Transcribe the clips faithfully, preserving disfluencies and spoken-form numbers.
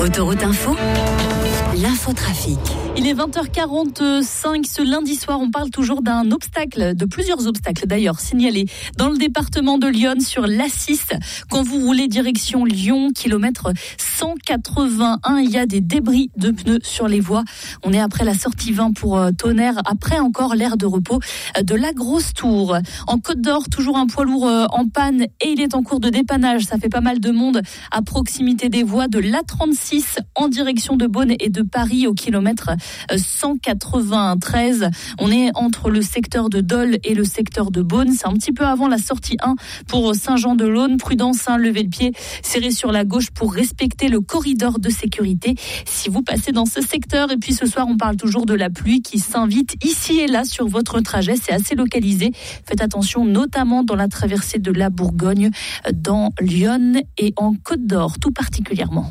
Autoroute Info, l'infotrafic. Il est vingt heures quarante-cinq ce lundi soir. On parle toujours d'un obstacle, de plusieurs obstacles d'ailleurs, signalés dans le département de Lyon sur l'A six. Quand vous roulez direction Lyon, kilomètre cent quatre-vingt-un, il y a des débris de pneus sur les voies. On est après la sortie vingt pour Tonnerre, après encore l'aire de repos de la Grosse Tour. En Côte d'Or, toujours un poids lourd en panne et il est en cours de dépannage. Ça fait pas mal de monde à proximité des voies de l'A trente-six en direction de Beaune et de Paris au kilomètre cent quatre-vingt-treize. On est entre le secteur de Dole et le secteur de Beaune. C'est un petit peu avant la sortie un pour Saint-Jean-de-Laune. Prudence, hein, levez le pied, serrez sur la gauche pour respecter le corridor de sécurité si vous passez dans ce secteur. Et puis ce soir, on parle toujours de la pluie qui s'invite ici et là sur votre trajet. C'est assez localisé. Faites attention, notamment dans la traversée de la Bourgogne, dans Lyon et en Côte d'Or, tout particulièrement.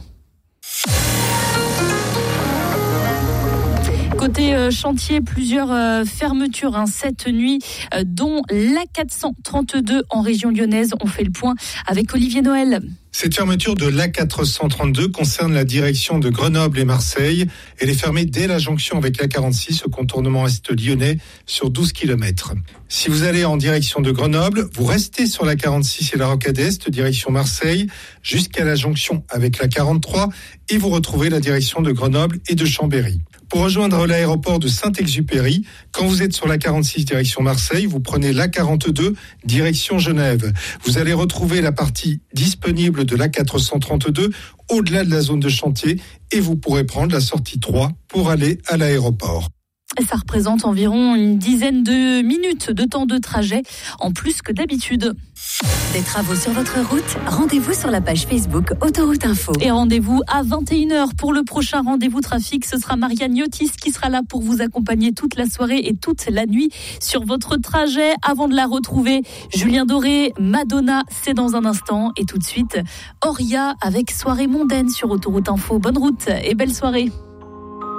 Côté euh, chantier, plusieurs euh, fermetures hein, cette nuit, euh, dont l'A quatre cent trente-deux en région lyonnaise. On fait le point avec Olivier Noël. Cette fermeture de l'A quatre cent trente-deux concerne la direction de Grenoble et Marseille. Elle est fermée dès la jonction avec l'A quarante-six au contournement est lyonnais sur douze kilomètres. Si vous allez en direction de Grenoble, vous restez sur l'A quarante-six et la Rocade Est, direction Marseille, jusqu'à la jonction avec l'A quarante-trois et vous retrouvez la direction de Grenoble et de Chambéry. Pour rejoindre l'aéroport de Saint-Exupéry, quand vous êtes sur l'A quarante-six direction Marseille, vous prenez l'A quarante-deux direction Genève. Vous allez retrouver la partie disponible de l'A quatre cent trente-deux au-delà de la zone de chantier et vous pourrez prendre la sortie trois pour aller à l'aéroport. Ça représente environ une dizaine de minutes de temps de trajet en plus que d'habitude. Des travaux sur votre route, rendez-vous sur la page Facebook Autoroute Info. Et rendez-vous à vingt et une heures pour le prochain rendez-vous trafic. Ce sera Marianne Yotis qui sera là pour vous accompagner toute la soirée et toute la nuit sur votre trajet. Avant de la retrouver, Julien Doré, Madonna, c'est dans un instant. Et tout de suite, Oria avec Soirée mondaine sur Autoroute Info. Bonne route et belle soirée.